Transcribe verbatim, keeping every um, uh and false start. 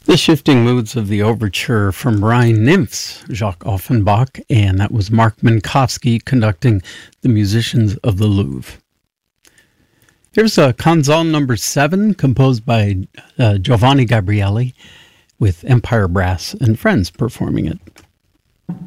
The Shifting Moods of the Overture from Rhine Nymphs, Jacques Offenbach, and that was Mark Minkowski conducting the Musicians of the Louvre. Here's a Canzone number seven, composed by uh, Giovanni Gabrieli, with Empire Brass and Friends performing it.